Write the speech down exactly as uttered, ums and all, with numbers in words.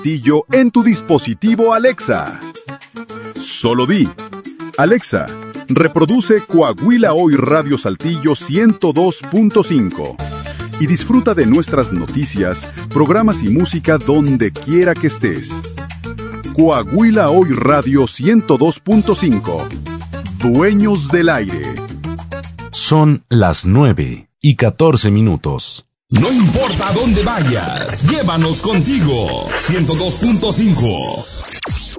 Saltillo en tu dispositivo Alexa. Solo di: Alexa, reproduce Coahuila Hoy Radio Saltillo ciento dos punto cinco y disfruta de nuestras noticias, programas y música donde quiera que estés. Coahuila Hoy Radio ciento dos punto cinco. Dueños del aire. Son las nueve y catorce minutos. No importa a dónde vayas, llévanos contigo. ciento dos punto cinco.